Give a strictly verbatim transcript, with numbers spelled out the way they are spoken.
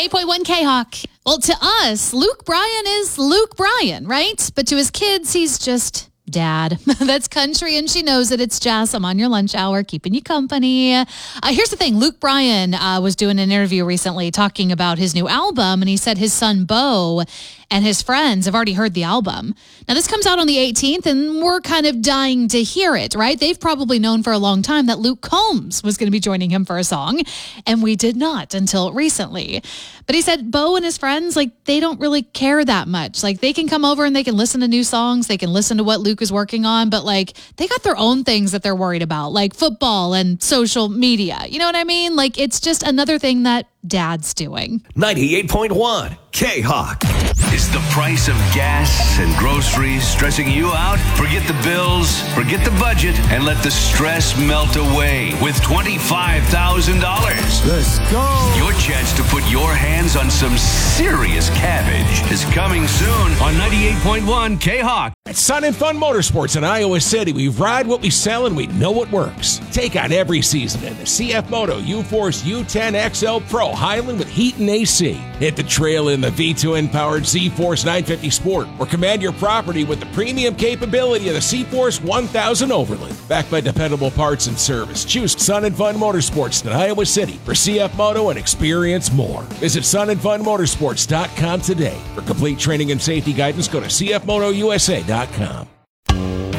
ninety-eight point one K-Hawk. Well, to us, Luke Bryan is Luke Bryan, right? But to his kids, he's just Dad. That's country, and she knows it. It's Jess. I'm on your lunch hour, keeping you company. Uh, here's the thing. Luke Bryan uh, was doing an interview recently talking about his new album, and he said his son, Bo, and his friends have already heard the album. Now, this comes out on the eighteenth, and we're kind of dying to hear it, right? They've probably known for a long time that Luke Combs was going to be joining him for a song, and we did not until recently. But he said Bo and his friends, like, they don't really care that much. Like, they can come over and they can listen to new songs. They can listen to what Luke is working on, but, like, they got their own things that they're worried about, like football and social media. You know what I mean? Like, it's just another thing that Dad's doing. ninety-eight point one K-Hawk. Is the price of gas and groceries stressing you out? Forget the bills, forget the budget, and let the stress melt away with twenty-five thousand dollars. Let's go. Your chance to put your hands on some serious cabbage is coming soon on ninety-eight point one K-Hawk. At Sun and Fun Motorsports in Iowa City, we ride what we sell and we know what works. Take on every season in the C F Moto U-Force U ten X L Pro Highland with heat and A C. Hit the trail in the V two-powered Z-Force nine fifty Sport, or command your property with the premium capability of the C-Force one thousand Overland. Backed by dependable parts and service, choose Sun and Fun Motorsports in Iowa City for C F Moto and experience more. Visit sun and fun motorsports dot com today. For complete training and safety guidance, go to C F Moto U S A dot com.